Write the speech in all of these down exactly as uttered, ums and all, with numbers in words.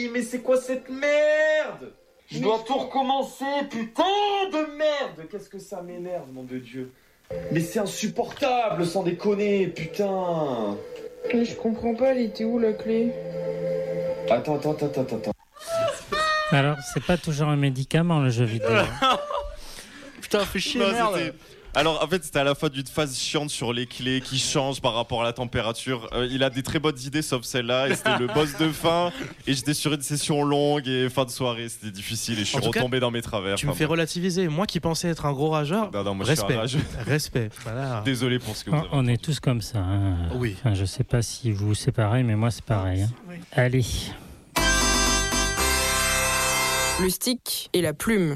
mais c'est quoi cette merde? Je dois tout recommencer, putain de merde! Qu'est-ce que ça m'énerve, nom de Dieu. Mais c'est insupportable, sans déconner, putain! Mais je comprends pas, elle était où la clé? Attends, attends, attends, attends, attends. Alors, c'est pas toujours un médicament, le jeu vidéo. Putain, fais chier, Non, merde. c'était- Alors en fait c'était à la fois d'une phase chiante sur les clés qui changent par rapport à la température. Euh, il a des très bonnes idées sauf celle-là et c'était le boss de fin et j'étais sur une session longue et fin de soirée c'était difficile et je suis En tout cas, retombé dans mes travers. Tu me Enfin, fais bon. relativiser. Moi qui pensais être un gros rageur, Non, non, moi, je suis respect. un rageux. Respect. Voilà. Désolé pour ce que vous On, avez on entendu. est tous comme ça. Hein. Oui. Enfin, je sais pas si vous c'est pareil, mais moi c'est pareil. Hein. Oui. Allez. Le stick et la plume.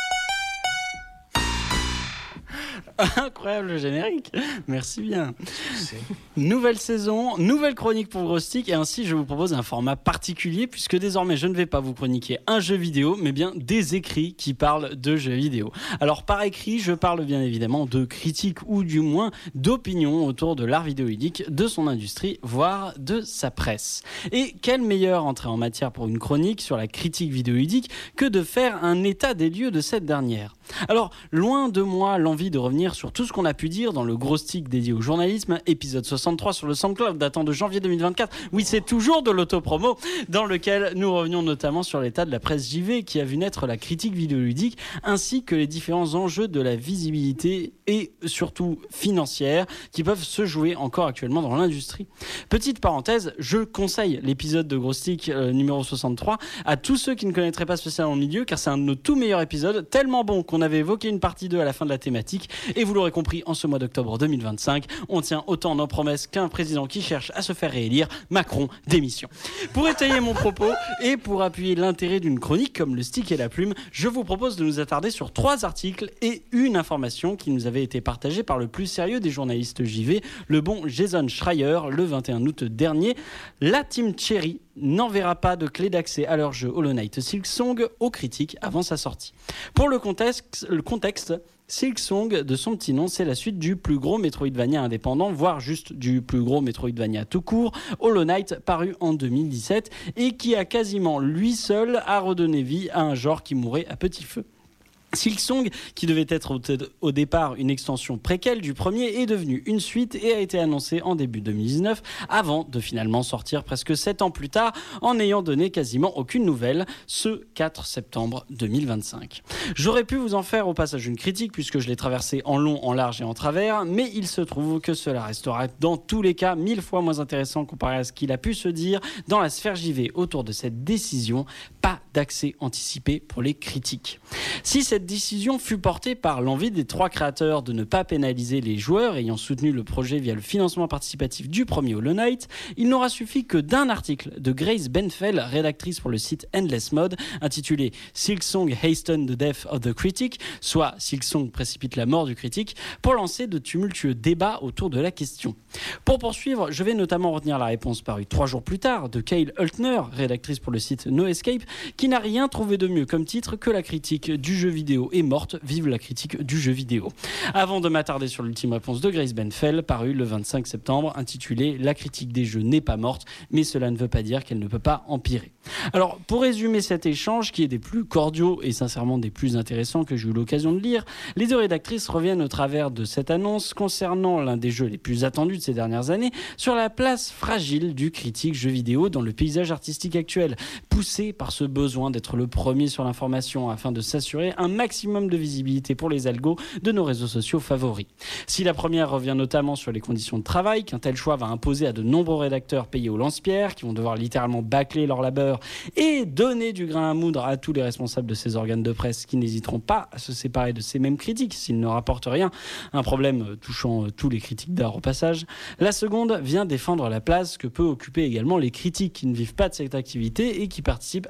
Incroyable le générique, merci bien. Nouvelle saison, nouvelle chronique pour Gros Stick et ainsi je vous propose un format particulier puisque désormais je ne vais pas vous chroniquer un jeu vidéo mais bien des écrits qui parlent de jeux vidéo. Alors par écrit je parle bien évidemment de critiques ou du moins d'opinions autour de l'art vidéoludique, de son industrie, voire de sa presse. Et quelle meilleure entrée en matière pour une chronique sur la critique vidéoludique que de faire un état des lieux de cette dernière. Alors, loin de moi l'envie de revenir sur tout ce qu'on a pu dire dans le Gros Stick dédié au journalisme, épisode soixante-trois sur le SoundCloud datant de janvier deux mille vingt-quatre. Oui, c'est toujours de l'autopromo, dans lequel nous revenions notamment sur l'état de la presse J V qui a vu naître la critique vidéoludique, ainsi que les différents enjeux de la visibilité et surtout financière qui peuvent se jouer encore actuellement dans l'industrie. Petite parenthèse, je conseille l'épisode de Gros Stick euh, numéro soixante-trois à tous ceux qui ne connaîtraient pas spécialement le milieu, car c'est un de nos tout meilleurs épisodes, tellement bon qu'on avait évoqué une partie deux à la fin de la thématique. Et vous l'aurez compris, en ce mois d'octobre deux mille vingt-cinq, on tient autant nos promesses qu'un président qui cherche à se faire réélire, Macron, démission. Pour étayer mon propos et pour appuyer l'intérêt d'une chronique comme le stick et la plume, je vous propose de nous attarder sur trois articles et une information qui nous avait été partagée par le plus sérieux des journalistes J V, le bon Jason Schreier, le vingt et un août dernier. La Team Cherry n'enverra pas de clé d'accès à leur jeu Hollow Knight Silksong aux critiques avant sa sortie. Pour le contexte, le contexte Silksong, de son petit nom, c'est la suite du plus gros Metroidvania indépendant, voire juste du plus gros Metroidvania tout court, Hollow Knight, paru en deux mille dix-sept, et qui a quasiment lui seul à redonner vie à un genre qui mourait à petit feu. Silksong, qui devait être au, t- au départ une extension préquelle du premier, est devenu une suite et a été annoncé en début deux mille dix-neuf, avant de finalement sortir presque sept ans plus tard, en n'ayant donné quasiment aucune nouvelle, ce quatre septembre deux mille vingt-cinq. J'aurais pu vous en faire au passage une critique, puisque je l'ai traversé en long, en large et en travers, mais il se trouve que cela restera dans tous les cas mille fois moins intéressant comparé à ce qu'il a pu se dire dans la sphère J V autour de cette décision, pas d'accès anticipé pour les critiques. Si cette décision fut portée par l'envie des trois créateurs de ne pas pénaliser les joueurs ayant soutenu le projet via le financement participatif du premier Hollow Knight, il n'aura suffi que d'un article de Grace Benfell, rédactrice pour le site Endless Mode, intitulé Silksong Hasten the Death of the Critic, soit Silksong précipite la mort du critique, pour lancer de tumultueux débats autour de la question. Pour poursuivre, je vais notamment retenir la réponse parue trois jours plus tard de Kyle Hultner, rédactrice pour le site No Escape, qui n'a rien trouvé de mieux comme titre que la critique du jeu vidéo est morte, vive la critique du jeu vidéo. Avant de m'attarder sur l'ultime réponse de Grace Benfell, parue le vingt-cinq septembre, intitulée La critique des jeux n'est pas morte, mais cela ne veut pas dire qu'elle ne peut pas empirer. Alors, pour résumer cet échange, qui est des plus cordiaux et sincèrement des plus intéressants que j'ai eu l'occasion de lire, les deux rédactrices reviennent au travers de cette annonce concernant l'un des jeux les plus attendus de ces dernières années, sur la place fragile du critique jeu vidéo dans le paysage artistique actuel, poussé par ce besoin d'être le premier sur l'information afin de s'assurer un maximum de visibilité pour les algos de nos réseaux sociaux favoris. Si la première revient notamment sur les conditions de travail qu'un tel choix va imposer à de nombreux rédacteurs payés au lance-pierre, qui vont devoir littéralement bâcler leur labeur et donner du grain à moudre à tous les responsables de ces organes de presse qui n'hésiteront pas à se séparer de ces mêmes critiques s'ils ne rapportent rien, un problème touchant tous les critiques d'art au passage, la seconde vient défendre la place que peut occuper également les critiques qui ne vivent pas de cette activité et qui participent activement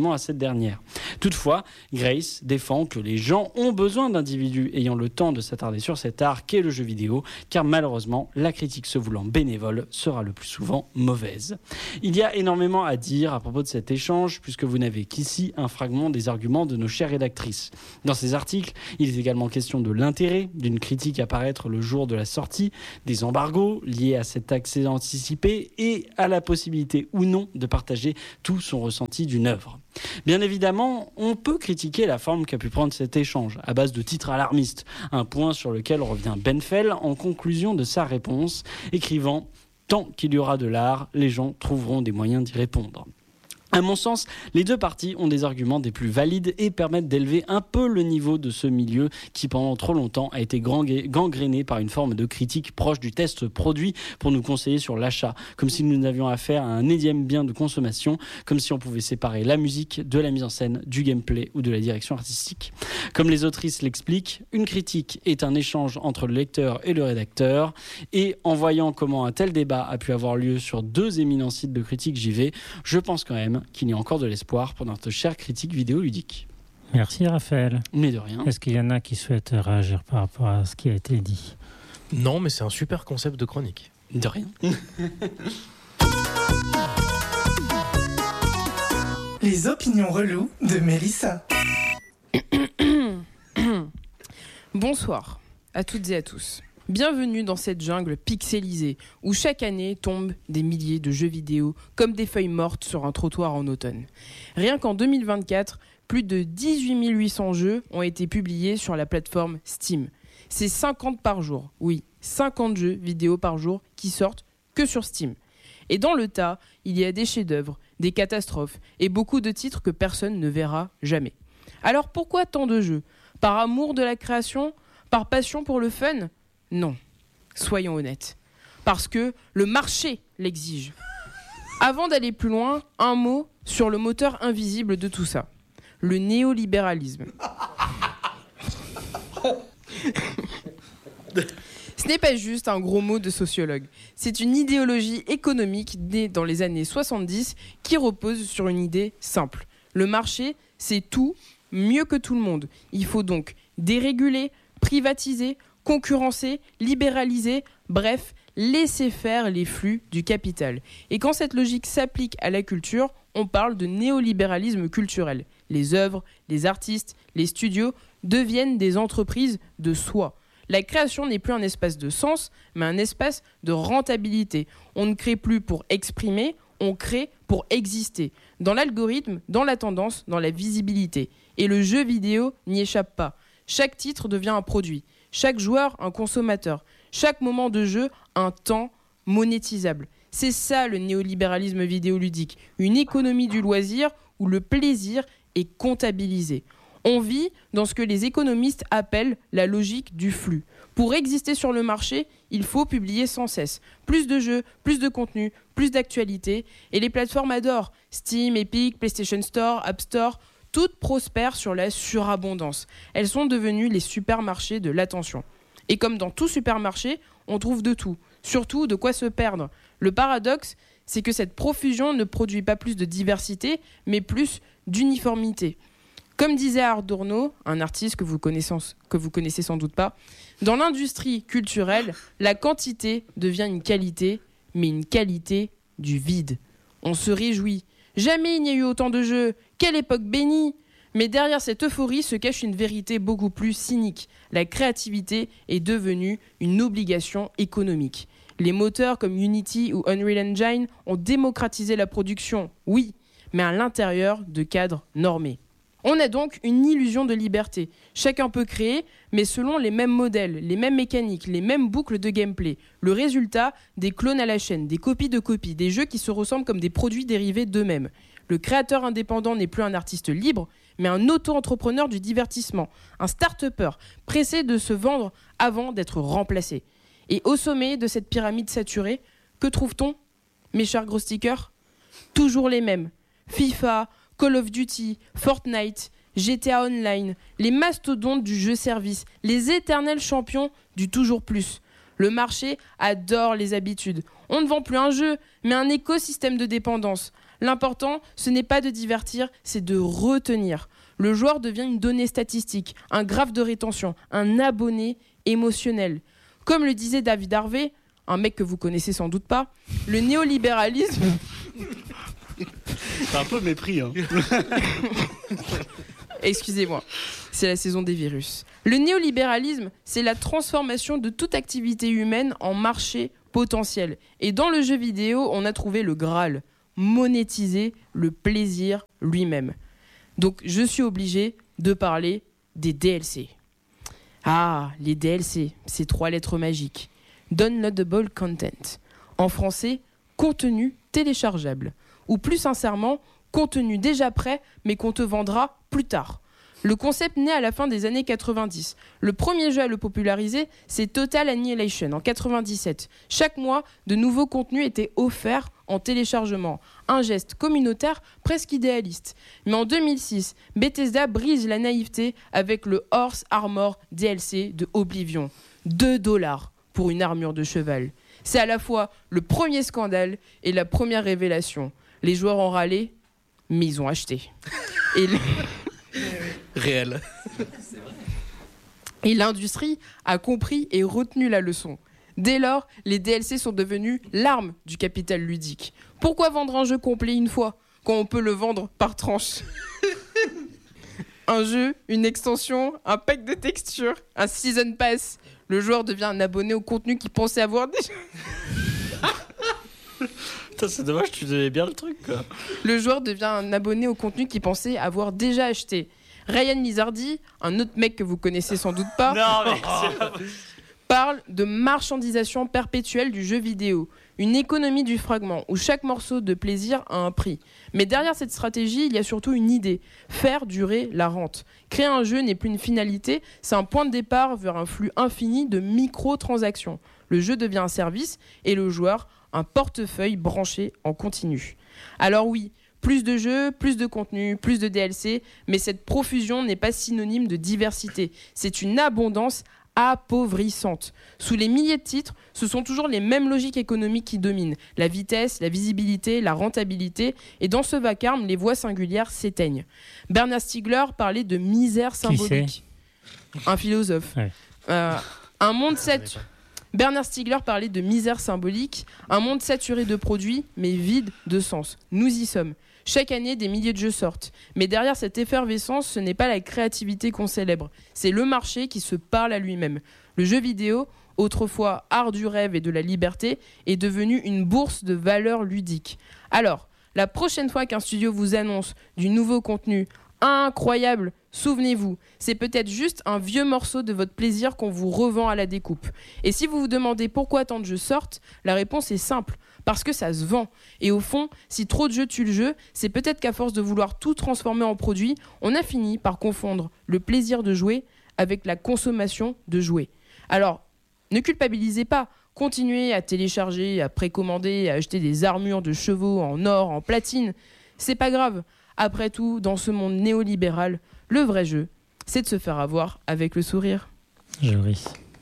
exclusivement à cette dernière. Toutefois, Grace défend que les gens ont besoin d'individus ayant le temps de s'attarder sur cet art qu'est le jeu vidéo, car malheureusement, la critique se voulant bénévole sera le plus souvent mauvaise. Il y a énormément à dire à propos de cet échange, puisque vous n'avez qu'ici un fragment des arguments de nos chères rédactrices. Dans ces articles, il est également question de l'intérêt d'une critique à paraître le jour de la sortie, des embargos liés à cet accès anticipé et à la possibilité ou non de partager tout son ressenti d'une œuvre. Bien évidemment, on peut critiquer la forme qu'a pu prendre cet échange, à base de titres alarmistes, un point sur lequel revient Ben Fell en conclusion de sa réponse, écrivant « Tant qu'il y aura de l'art, les gens trouveront des moyens d'y répondre ». À mon sens, les deux parties ont des arguments des plus valides et permettent d'élever un peu le niveau de ce milieu qui pendant trop longtemps a été gangréné par une forme de critique proche du test produit pour nous conseiller sur l'achat, comme si nous avions affaire à un énième bien de consommation, comme si on pouvait séparer la musique de la mise en scène, du gameplay ou de la direction artistique. Comme les autrices l'expliquent, une critique est un échange entre le lecteur et le rédacteur, et en voyant comment un tel débat a pu avoir lieu sur deux éminents sites de critique J V, je pense quand même qu'il y a encore de l'espoir pour notre chère critique vidéoludique. Merci Raphaël. Mais de rien. Est-ce qu'il y en a qui souhaitent réagir par rapport à ce qui a été dit ? Non, mais c'est un super concept de chronique. De rien. Les opinions reloues de Mélissa. Bonsoir à toutes et à tous. Bienvenue dans cette jungle pixelisée où chaque année tombent des milliers de jeux vidéo comme des feuilles mortes sur un trottoir en automne. Rien qu'en deux mille vingt-quatre, plus de dix-huit mille huit cents jeux ont été publiés sur la plateforme Steam. C'est cinquante par jour, oui, cinquante jeux vidéo par jour qui sortent que sur Steam. Et dans le tas, il y a des chefs-d'œuvre, des catastrophes et beaucoup de titres que personne ne verra jamais. Alors pourquoi tant de jeux ? Par amour de la création ? Par passion pour le fun ? Non, soyons honnêtes, parce que le marché l'exige. Avant d'aller plus loin, un mot sur le moteur invisible de tout ça, le néolibéralisme. Ce n'est pas juste un gros mot de sociologue, c'est une idéologie économique née dans les années soixante-dix qui repose sur une idée simple. Le marché, c'est tout, mieux que tout le monde. Il faut donc déréguler, privatiser, concurrencer, libéraliser, bref, laisser faire les flux du capital. Et quand cette logique s'applique à la culture, on parle de néolibéralisme culturel. Les œuvres, les artistes, les studios deviennent des entreprises de soi. La création n'est plus un espace de sens, mais un espace de rentabilité. On ne crée plus pour exprimer, on crée pour exister. Dans l'algorithme, dans la tendance, dans la visibilité. Et le jeu vidéo n'y échappe pas. Chaque titre devient un produit. Chaque joueur, un consommateur. Chaque moment de jeu, un temps monétisable. C'est ça le néolibéralisme vidéoludique. Une économie du loisir où le plaisir est comptabilisé. On vit dans ce que les économistes appellent la logique du flux. Pour exister sur le marché, il faut publier sans cesse. Plus de jeux, plus de contenu, plus d'actualités. Et les plateformes adorent. Steam, Epic, PlayStation Store, App Store... Toutes prospèrent sur la surabondance. Elles sont devenues les supermarchés de l'attention. Et comme dans tout supermarché, on trouve de tout. Surtout de quoi se perdre. Le paradoxe, c'est que cette profusion ne produit pas plus de diversité, mais plus d'uniformité. Comme disait Adorno, un artiste que vous connaissez, que vous connaissez sans doute pas, dans l'industrie culturelle, la quantité devient une qualité, mais une qualité du vide. On se réjouit. Jamais il n'y a eu autant de jeux. Quelle époque bénie! Mais derrière cette euphorie se cache une vérité beaucoup plus cynique. La créativité est devenue une obligation économique. Les moteurs comme Unity ou Unreal Engine ont démocratisé la production, oui, mais à l'intérieur de cadres normés. On a donc une illusion de liberté. Chacun peut créer, mais selon les mêmes modèles, les mêmes mécaniques, les mêmes boucles de gameplay. Le résultat, des clones à la chaîne, des copies de copies, des jeux qui se ressemblent comme des produits dérivés d'eux-mêmes. Le créateur indépendant n'est plus un artiste libre, mais un auto-entrepreneur du divertissement, un start-upper pressé de se vendre avant d'être remplacé. Et au sommet de cette pyramide saturée, que trouve-t-on, mes chers gros stickers ? Toujours les mêmes. FIFA, Call of Duty, Fortnite, G T A Online, les mastodontes du jeu-service, les éternels champions du toujours plus. Le marché adore les habitudes. On ne vend plus un jeu, mais un écosystème de dépendance. L'important, ce n'est pas de divertir, c'est de retenir. Le joueur devient une donnée statistique, un graphe de rétention, un abonné émotionnel. Comme le disait David Harvey, un mec que vous connaissez sans doute pas, le néolibéralisme... C'est un peu mépris, hein. Excusez-moi, c'est la saison des virus. Le néolibéralisme, c'est la transformation de toute activité humaine en marché potentiel. Et dans le jeu vidéo, on a trouvé le Graal, monétiser le plaisir lui-même. Donc je suis obligé de parler des D L C. Ah, les D L C, ces trois lettres magiques. Downloadable Content. En français, contenu téléchargeable. Ou plus sincèrement, contenu déjà prêt, mais qu'on te vendra plus tard. Le concept naît à la fin des années quatre-vingt-dix. Le premier jeu à le populariser, c'est Total Annihilation en quatre-vingt-dix-sept. Chaque mois, de nouveaux contenus étaient offerts en téléchargement. Un geste communautaire presque idéaliste. Mais en deux mille six, Bethesda brise la naïveté avec le Horse Armor D L C de Oblivion. deux dollars pour une armure de cheval. C'est à la fois le premier scandale et la première révélation. Les joueurs ont râlé, mais ils ont acheté. Et le... Réel. Et l'industrie a compris et retenu la leçon. Dès lors, les D L C sont devenus l'arme du capital ludique. Pourquoi vendre un jeu complet une fois, quand on peut le vendre par tranche ? Un jeu, une extension, un pack de textures, un season pass. Le joueur devient un abonné au contenu qu'il pensait avoir déjà. Putain, c'est dommage, tu donnais bien le truc, quoi. Le joueur devient un abonné au contenu qu'il pensait avoir déjà acheté. Ryan Lizardi, un autre mec que vous connaissez sans doute pas, Non, mais c'est pas... parle de marchandisation perpétuelle du jeu vidéo. Une économie du fragment où chaque morceau de plaisir a un prix. Mais derrière cette stratégie, il y a surtout une idée. Faire durer la rente. Créer un jeu n'est plus une finalité, c'est un point de départ vers un flux infini de microtransactions. Le jeu devient un service et le joueur un portefeuille branché en continu. Alors oui, plus de jeux, plus de contenu, plus de D L C, mais cette profusion n'est pas synonyme de diversité. C'est une abondance appauvrissante. Sous les milliers de titres, ce sont toujours les mêmes logiques économiques qui dominent. La vitesse, la visibilité, la rentabilité. Et dans ce vacarme, les voix singulières s'éteignent. Bernard Stiegler parlait de misère symbolique. Un philosophe. Ouais. Euh, un monde sat... Bernard Stiegler parlait de misère symbolique, un monde saturé de produits, mais vide de sens. Nous y sommes. Chaque année, des milliers de jeux sortent. Mais derrière cette effervescence, ce n'est pas la créativité qu'on célèbre. C'est le marché qui se parle à lui-même. Le jeu vidéo, autrefois art du rêve et de la liberté, est devenu une bourse de valeurs ludiques. Alors, la prochaine fois qu'un studio vous annonce du nouveau contenu incroyable, souvenez-vous, c'est peut-être juste un vieux morceau de votre plaisir qu'on vous revend à la découpe. Et si vous vous demandez pourquoi tant de jeux sortent, la réponse est simple. Parce que ça se vend. Et au fond, si trop de jeux tuent le jeu, c'est peut-être qu'à force de vouloir tout transformer en produit, on a fini par confondre le plaisir de jouer avec la consommation de jouer. Alors, ne culpabilisez pas. Continuez à télécharger, à précommander, à acheter des armures de chevaux en or, en platine. C'est pas grave. Après tout, dans ce monde néolibéral, le vrai jeu, c'est de se faire avoir avec le sourire. Joris.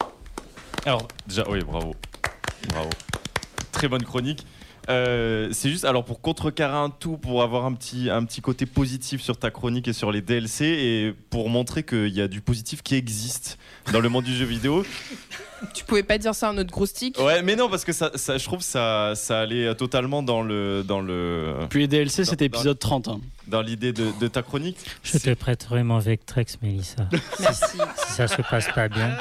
Alors, déjà, oui, bravo. Bravo. Très bonne chronique. Euh, c'est juste, alors pour contrecarrer un tout, pour avoir un petit, un petit côté positif sur ta chronique et sur les D L C, et pour montrer qu'il y a du positif qui existe dans le monde du jeu vidéo. Tu pouvais pas dire ça à notre gros stick ? Ouais, mais non, parce que ça, ça, je trouve que ça, ça allait totalement dans le... Dans le Puis les D L C, dans, c'était dans, épisode trente. Hein. Dans l'idée de, de ta chronique. Je te prêterai mon Vectrex, Mélissa. Merci. Si ça se passe pas bien.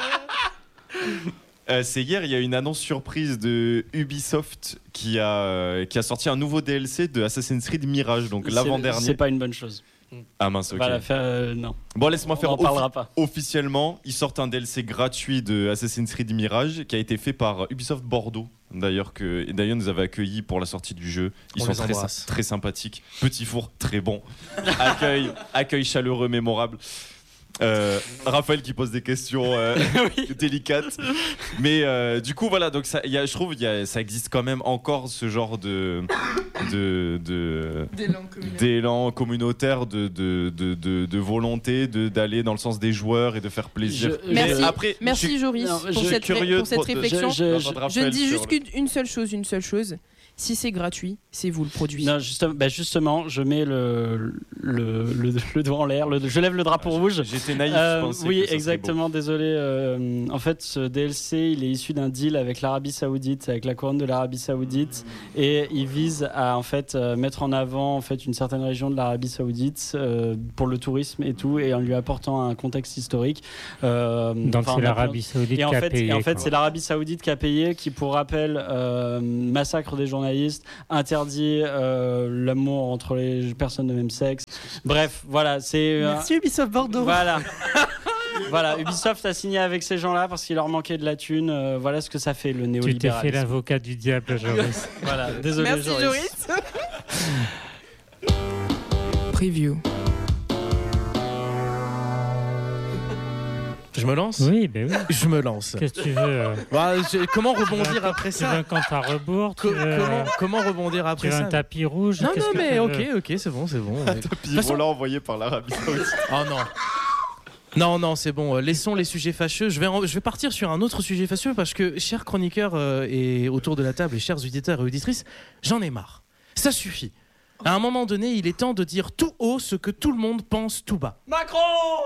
Euh, c'est hier, il y a une annonce surprise de Ubisoft qui a, euh, qui a sorti un nouveau D L C de Assassin's Creed Mirage, donc C'est- l'avant-dernier. C'est pas une bonne chose. Ah mince, ok. On va la faire, euh, non. Bon, laisse-moi On faire en offi- parlera pas. officiellement. Ils sortent un D L C gratuit de Assassin's Creed Mirage qui a été fait par Ubisoft Bordeaux, d'ailleurs, que et d'ailleurs nous avait accueillis pour la sortie du jeu. Ils On sont les très, embrasse. sy- très sympathiques. Petit four, très bon. accueil, accueil chaleureux, mémorable. Euh, Raphaël qui pose des questions euh, délicates, mais euh, du coup voilà, donc ça, y a, je trouve il y a, ça existe quand même encore ce genre de de, de d'élan communautaire, de de, de, de, de volonté de, d'aller dans le sens des joueurs et de faire plaisir. Je- Merci, Mais après, merci je suis- Joris non, pour je suis cette, ré- curieux pour cette de- de- réflexion. je- d'entendre Je ne Raphaël dis sur juste le- qu'une une seule chose, une seule chose, Si c'est gratuit, c'est vous le produit. Non, justement, bah justement, je mets le, le, le, le doigt en l'air, le, je lève le drapeau Ah, rouge. J'étais naïf, Euh, je pensais oui, que ça serait exactement, désolé. Euh, en fait, ce D L C, il est issu d'un deal avec l'Arabie Saoudite, avec la couronne de l'Arabie Saoudite, et il vise à en fait euh, mettre en avant en fait une certaine région de l'Arabie Saoudite euh, pour le tourisme et tout, et en lui apportant un contexte historique. Euh, Donc enfin, c'est on a l'Arabie Saoudite et en qui a fait, payé. et en fait quoi. c'est l'Arabie Saoudite qui a payé, qui pour rappel euh, massacre des journalistes, interdit euh, l'amour entre les personnes de même sexe. Bref, voilà, c'est. euh, Merci Ubisoft Bordeaux. Voilà. Voilà, Ubisoft a signé avec ces gens-là parce qu'il leur manquait de la thune. Euh, voilà ce que ça fait le Tu t'es néolibéralisme. fait l'avocat du diable, Joris. Voilà, désolé Merci Joris. Joris. Preview. Je me lance Oui, ben oui. Je me lance. Qu'est-ce que tu veux euh, Bah, je- comment tu veux rebondir un- après Tu ça veux un compte à rebours tu Co- veux, comment, comment rebondir tu après veux ça un tapis rouge Non, Qu'est-ce non, que mais tu ok, veux ok, c'est bon, c'est bon. beau. Puis façon- voilà envoyé par l'Arabie Saoudite. Oh non. Non, non, c'est bon. euh, Laissons les sujets fâcheux. Je vais, en- je vais partir sur un autre sujet fâcheux parce que, chers chroniqueurs euh, et autour de la table et chers auditeurs et auditrices, j'en ai marre. Ça suffit. À un moment donné, il est temps de dire tout haut ce que tout le monde pense tout bas. Macron.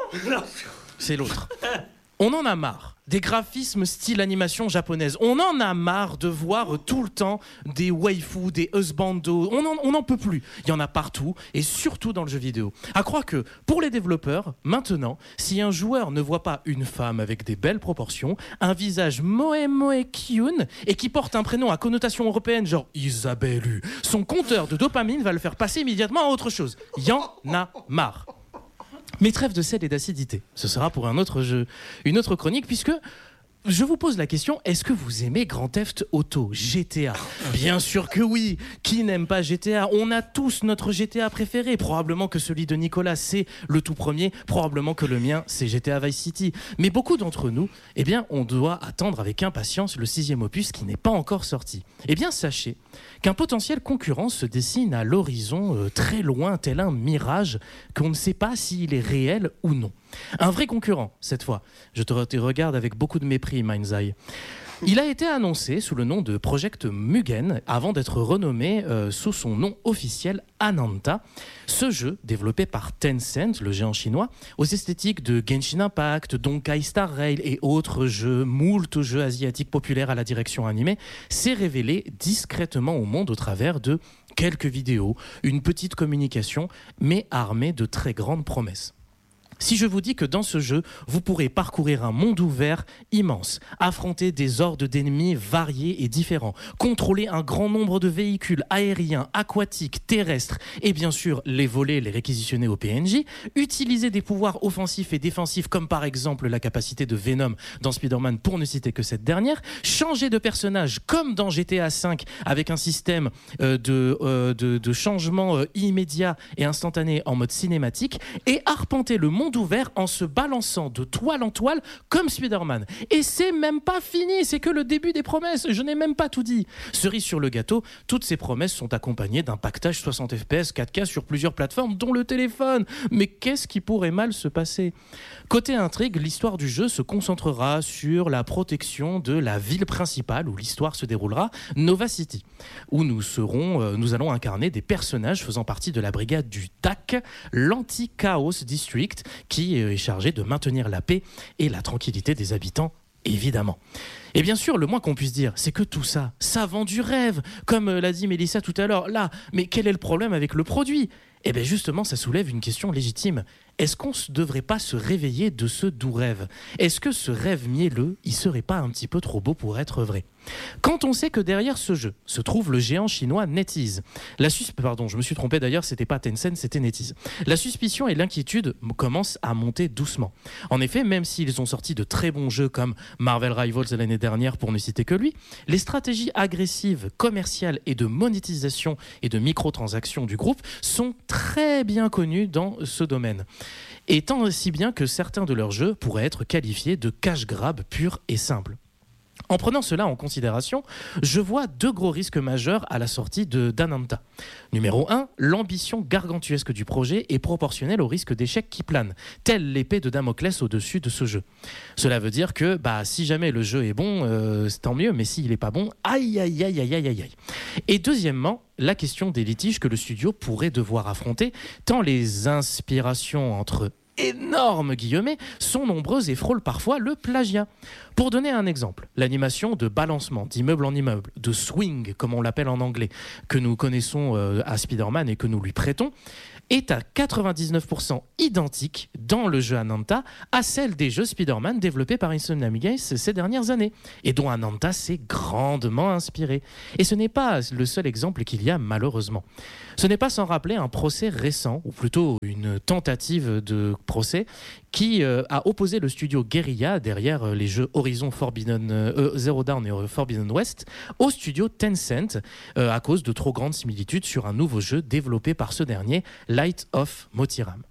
C'est l'autre. On en a marre des graphismes style animation japonaise. On en a marre de voir tout le temps des waifus, des husbandos. On en, on en peut plus. Il y en a partout et surtout dans le jeu vidéo. À croire que pour les développeurs, maintenant, si un joueur ne voit pas une femme avec des belles proportions, un visage moe moe kyun et qui porte un prénom à connotation européenne genre Isabelle U, son compteur de dopamine va le faire passer immédiatement à autre chose. Il y en a marre. Mais trêve de sel et d'acidité. Ce sera pour un autre jeu, une autre chronique, puisque je vous pose la question, est-ce que vous aimez Grand Theft Auto, G T A ? Bien sûr que oui. Qui n'aime pas G T A ? On a tous notre G T A préféré. Probablement que celui de Nicolas, c'est le tout premier. Probablement que le mien, c'est G T A Vice City. Mais beaucoup d'entre nous, eh bien, on doit attendre avec impatience le sixième opus qui n'est pas encore sorti. Eh bien, sachez qu'un potentiel concurrent se dessine à l'horizon euh, très loin, tel un mirage qu'on ne sait pas s'il est réel ou non. Un vrai concurrent, cette fois. Je te, re- te regarde avec beaucoup de mépris, Mind's Eye. Il a été annoncé sous le nom de Project Mugen avant d'être renommé euh, sous son nom officiel Ananta. Ce jeu, développé par Tencent, le géant chinois, aux esthétiques de Genshin Impact, Donkai Star Rail et autres jeux, moult jeux asiatiques populaires à la direction animée, s'est révélé discrètement au monde au travers de quelques vidéos, une petite communication, mais armée de très grandes promesses. Si je vous dis que dans ce jeu, vous pourrez parcourir un monde ouvert immense, affronter des hordes d'ennemis variés et différents, contrôler un grand nombre de véhicules aériens, aquatiques, terrestres, et bien sûr les voler, les réquisitionner au P N J, utiliser des pouvoirs offensifs et défensifs comme par exemple la capacité de Venom dans Spider-Man pour ne citer que cette dernière, changer de personnage comme dans G T A cinq avec un système euh, de, euh, de, de changement euh, immédiat et instantané en mode cinématique, et arpenter le monde ouvert en se balançant de toile en toile comme Spider-Man. Et c'est même pas fini, c'est que le début des promesses, je n'ai même pas tout dit. Cerise sur le gâteau, toutes ces promesses sont accompagnées d'un pactage soixante F P S quatre K sur plusieurs plateformes, dont le téléphone. Mais qu'est-ce qui pourrait mal se passer ? Côté intrigue, l'histoire du jeu se concentrera sur la protection de la ville principale où l'histoire se déroulera, Nova City, où nous serons, euh, nous allons incarner des personnages faisant partie de la brigade du T A C, l'Anti-Chaos District, qui est chargé de maintenir la paix et la tranquillité des habitants, évidemment. Et bien sûr, le moins qu'on puisse dire, c'est que tout ça, ça vend du rêve, comme l'a dit Mélissa tout à l'heure. Là, mais quel est le problème avec le produit ? Eh bien justement, ça soulève une question légitime. Est-ce qu'on ne devrait pas se réveiller de ce doux rêve ? Est-ce que ce rêve mielleux, il serait pas un petit peu trop beau pour être vrai ? Quand on sait que derrière ce jeu se trouve le géant chinois NetEase, la sus... pardon, je me suis trompé d'ailleurs, c'était pas Tencent, c'était NetEase. La suspicion et l'inquiétude commencent à monter doucement. En effet, même s'ils ont sorti de très bons jeux comme Marvel Rivals l'année dernière pour ne citer que lui, les stratégies agressives, commerciales et de monétisation et de microtransactions du groupe sont très bien connues dans ce domaine. Et tant aussi bien que certains de leurs jeux pourraient être qualifiés de cash grab pur et simple. En prenant cela en considération, je vois deux gros risques majeurs à la sortie de d'Ananta. Numéro un, l'ambition gargantuesque du projet est proportionnelle au risque d'échec qui plane, telle l'épée de Damoclès au-dessus de ce jeu. Cela veut dire que bah, si jamais le jeu est bon, euh, c'est tant mieux, mais s'il n'est pas bon, aïe aïe aïe aïe aïe aïe aïe. Et deuxièmement, la question des litiges que le studio pourrait devoir affronter, tant les inspirations entre énormes guillemets sont nombreuses et frôlent parfois le plagiat. Pour donner un exemple, l'animation de balancement d'immeuble en immeuble, de swing comme on l'appelle en anglais, que nous connaissons euh, à Spider-Man et que nous lui prêtons, est à quatre-vingt-dix-neuf pour cent identique dans le jeu Ananta à celle des jeux Spider-Man développés par Insomniac Games ces dernières années et dont Ananta s'est grandement inspiré. Et ce n'est pas le seul exemple qu'il y a malheureusement. Ce n'est pas sans rappeler un procès récent, ou plutôt une tentative de procès, qui euh, a opposé le studio Guerrilla, derrière euh, les jeux Horizon Forbidden, euh, Zero Dawn et Forbidden West, au studio Tencent, euh, à cause de trop grandes similitudes sur un nouveau jeu développé par ce dernier, Light of Motiram.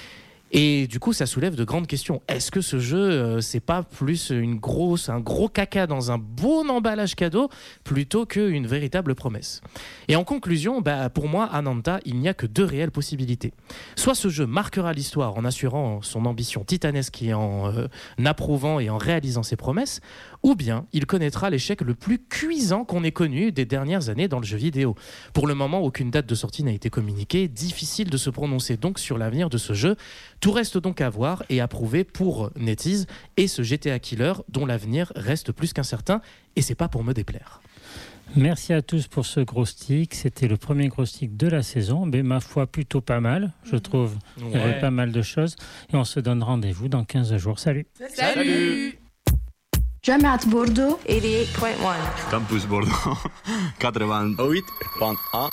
Et du coup, ça soulève de grandes questions. Est-ce que ce jeu, euh, c'est pas plus une grosse, un gros caca dans un bon emballage cadeau plutôt qu'une véritable promesse? Et en conclusion, bah, pour moi, Ananta, il n'y a que deux réelles possibilités. Soit ce jeu marquera l'histoire en assurant son ambition titanesque et en euh, approuvant et en réalisant ses promesses, ou bien il connaîtra l'échec le plus cuisant qu'on ait connu des dernières années dans le jeu vidéo. Pour le moment, aucune date de sortie n'a été communiquée. Difficile de se prononcer donc sur l'avenir de ce jeu. Tout reste donc à voir et à prouver pour NetEase et ce G T A Killer dont l'avenir reste plus qu'incertain, et c'est pas pour me déplaire. Merci à tous pour ce gros stick. C'était le premier gros stick de la saison, mais ma foi plutôt pas mal, je trouve. Ouais. Il y avait pas mal de choses et on se donne rendez-vous dans quinze jours. Salut. Salut. جامعة بوردو eighty-eight point one. Campus Bordeaux quatre-vingt-huit point un.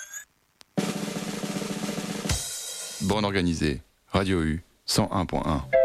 Borne organisée, Radio U cent un point un.